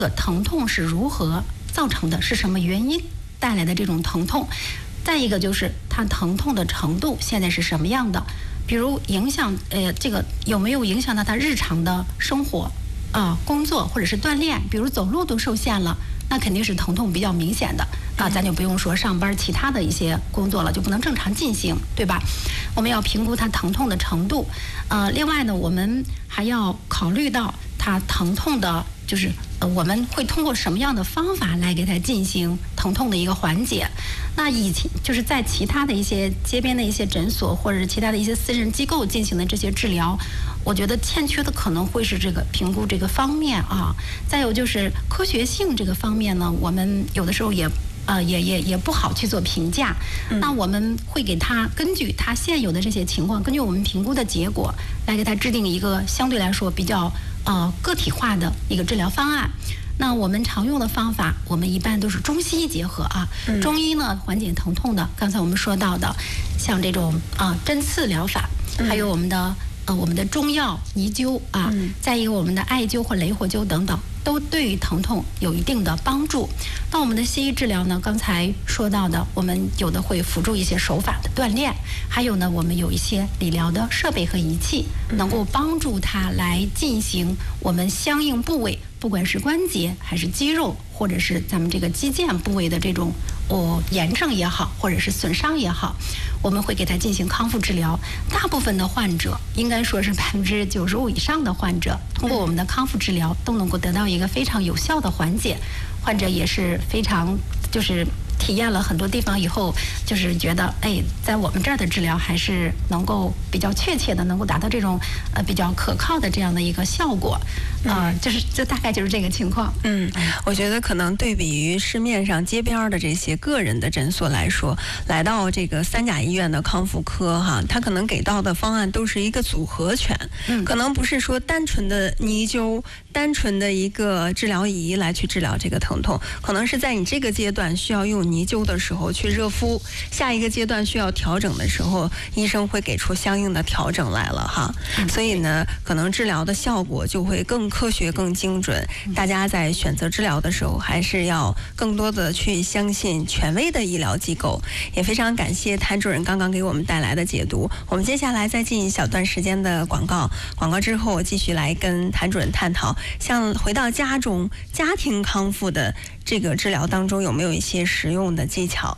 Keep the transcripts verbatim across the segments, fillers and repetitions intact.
个疼痛是如何造成的，是什么原因带来的这种疼痛。再一个就是它疼痛的程度现在是什么样的，比如影响呃这个有没有影响到他日常的生活啊、呃、工作或者是锻炼，比如走路都受限了，那肯定是疼痛比较明显的啊，咱就不用说上班其他的一些工作了，就不能正常进行，对吧？我们要评估它疼痛的程度，呃，另外呢，我们还要考虑到它疼痛的，就是呃，我们会通过什么样的方法来给它进行疼痛的一个缓解。那以前就是在其他的一些街边的一些诊所或者是其他的一些私人机构进行的这些治疗，我觉得欠缺的可能会是这个评估这个方面啊。再有就是科学性这个方面呢，我们有的时候也呃也也也不好去做评价。嗯、那我们会给他根据他现有的这些情况，根据我们评估的结果来给他制定一个相对来说比较呃个体化的一个治疗方案。那我们常用的方法，我们一般都是中西医结合啊。嗯、中医呢，缓解疼痛的，刚才我们说到的，像这种啊、呃、针刺疗法，嗯、还有我们的呃我们的中药泥灸啊，嗯、再一个我们的艾灸或雷火灸等等，都对于疼痛有一定的帮助。那我们的西医治疗呢，刚才说到的，我们有的会辅助一些手法的锻炼，还有呢，我们有一些理疗的设备和仪器，能够帮助它来进行我们相应部位，不管是关节还是肌肉，或者是咱们这个肌腱部位的这种哦炎症也好，或者是损伤也好，我们会给它进行康复治疗。大部分的患者，应该说是百分之九十五以上的患者，通过我们的康复治疗都能够得到一个非常有效的缓解。患者也是非常就是体验了很多地方以后，就是觉得哎，在我们这儿的治疗还是能够比较确切的，能够达到这种呃比较可靠的这样的一个效果。啊、呃，就是就大概就是这个情况。 嗯，我觉得可能对比于市面上街边的这些个人的诊所来说，来到这个三甲医院的康复科哈，他可能给到的方案都是一个组合拳，嗯，可能不是说单纯的泥灸、单纯的一个治疗仪来去治疗这个疼痛，可能是在你这个阶段需要用泥灸的时候去热敷，下一个阶段需要调整的时候，医生会给出相应的调整来了哈。嗯、所以呢，可能治疗的效果就会更科学、更精准。大家在选择治疗的时候，还是要更多的去相信权威的医疗机构。也非常感谢谭主任刚刚给我们带来的解读。我们接下来再进一小段时间的广告，广告之后继续来跟谭主任探讨，像回到家中家庭康复的这个治疗当中，有没有一些实用的技巧？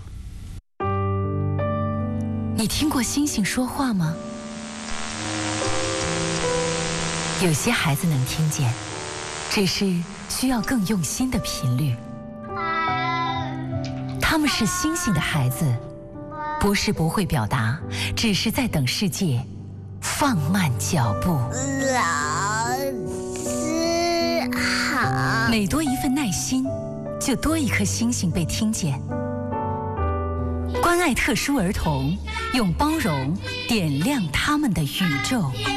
你听过星星说话吗？有些孩子能听见，只是需要更用心的频率。他们是星星的孩子，不是不会表达，只是在等世界放慢脚步。 老师好。 每多一份耐心，就多一颗星星被听见。关爱特殊儿童，用包容点亮他们的宇宙。